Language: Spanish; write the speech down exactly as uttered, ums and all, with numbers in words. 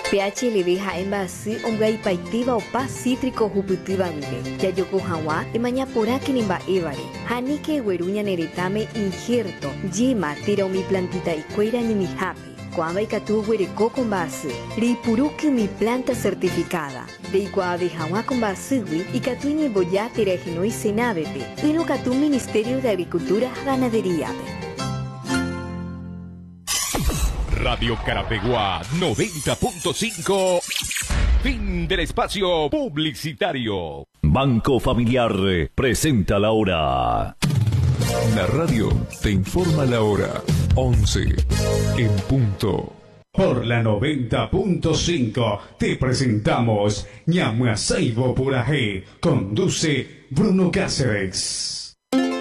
P H L B ha'embasy ombyaipaitýva opa cítrico hupytývaguyve jajoko hag̃ua emañaporãke nemba'évare ha nike gueru ñane retãme injerto yema térã umi plantita'ikuéra ñemihápe. Ko'ãva ikatu oguereko ko mba'asy reipurúke umi planta certificada reikuaave hag̃ua ko mba'asýgui ikatu iñemboja térãhenói Senavepe yrõkatu Ministerio de Agricultura y Ganaderíape. Radio Carapeguá noventa punto cinco. Fin del espacio publicitario. Banco Familiar presenta la hora. La radio te informa la hora. once en punto. Por la noventa punto cinco te presentamos Ñamhuasaibo Puraje. Conduce Bruno Cáceres.